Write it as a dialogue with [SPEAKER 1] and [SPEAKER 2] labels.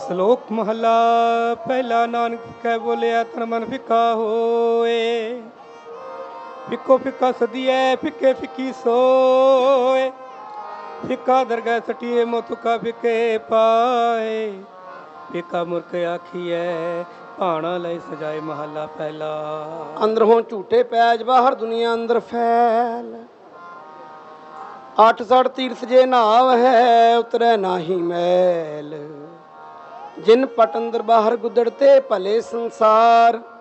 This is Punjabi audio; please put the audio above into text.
[SPEAKER 1] ਸ਼ਲੋਕ ਮਹਲਾ ਪਹਿਲਾ। ਨਾਨਕ ਕਹਿ ਬੋਲਿਆ ਤਨ ਮਨ ਫਿੱਕਾ ਹੋਏ, ਫਿੱਕੋ ਫਿੱਕਾ ਸਦੀਐ ਫਿੱਕੇ ਫਿੱਕੀ ਸੋਏ। ਫਿੱਕਾ ਦਰਗਹਿ ਸਟੀਏ ਮੋਤੁਕਾ ਫਿੱਕੇ ਪਾਏ, ਫਿੱਕਾ ਮੁਰਖ ਆਖੀਐ ਭਾਣਾ ਲਈ ਸਜਾਏ। ਮਹਲਾ ਪਹਿਲਾ।
[SPEAKER 2] ਅੰਦਰੋਂ ਝੂਠੇ ਪੈਜ ਬਾਹਰ ਦੁਨੀਆ ਅੰਦਰ ਫੈਲ, 8 ਤੀਰਥ ਜੇ ਨਾਵ ਹੈ ਉਤਰੈ ਨਾਹੀ ਮੈਲ। ਜਿਨ ਪਟ ਅੰਦਰ ਬਾਹਰ ਗੁੱਦੜ ਤੇ ਭਲੇ ਸੰਸਾਰ,